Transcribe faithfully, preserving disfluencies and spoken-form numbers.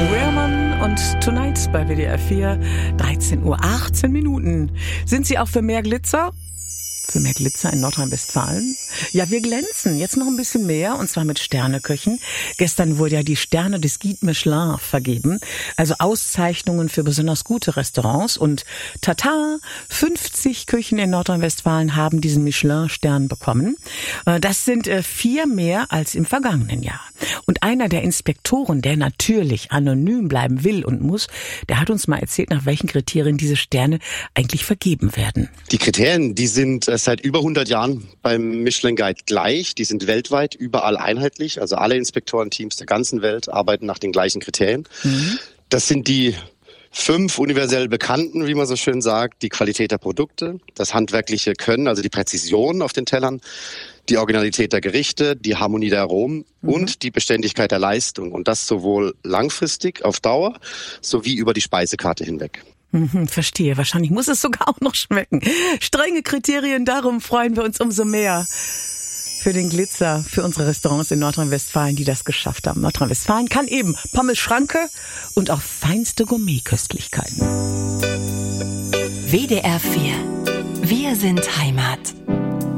Wehrmann und Tonight bei W D R vier, dreizehn Uhr achtzehn Minuten. Sind Sie auch für mehr Glitzer? Für mehr Glitzer in Nordrhein-Westfalen? Ja, wir glänzen. Jetzt noch ein bisschen mehr, und zwar mit Sterneköchen. Gestern wurde ja die Sterne des Guide Michelin vergeben, also Auszeichnungen für besonders gute Restaurants. Und tata, fünfzig Küchen in Nordrhein-Westfalen haben diesen Michelin-Stern bekommen. Das sind vier mehr als im vergangenen Jahr. Und einer der Inspektoren, der natürlich anonym bleiben will und muss, der hat uns mal erzählt, nach welchen Kriterien diese Sterne eigentlich vergeben werden. Die Kriterien, die sind seit über hundert Jahren beim Michelin Guide gleich. Die sind weltweit überall einheitlich. Also alle Inspektorenteams der ganzen Welt arbeiten nach den gleichen Kriterien. Mhm. Das sind die fünf universell bekannten, wie man so schön sagt: die Qualität der Produkte, das handwerkliche Können, also die Präzision auf den Tellern, die Originalität der Gerichte, die Harmonie der Aromen mhm. und die Beständigkeit der Leistung. Und das sowohl langfristig auf Dauer sowie über die Speisekarte hinweg. Mhm, verstehe. Wahrscheinlich muss es sogar auch noch schmecken. Strenge Kriterien, darum freuen wir uns umso mehr für den Glitzer, für unsere Restaurants in Nordrhein-Westfalen, die das geschafft haben. Nordrhein-Westfalen kann eben Pommes Schranke und auch feinste Gourmetköstlichkeiten. W D R vier. Wir sind Heimat.